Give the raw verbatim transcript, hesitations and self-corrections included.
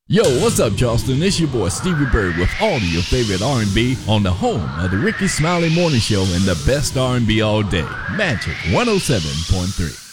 Yo, what's up, Charleston? It's your boy Stevie Bird with all of your favorite R and B on the home of the Ricky Smiley Morning Show and the best R and B all day. Magic one oh seven point three.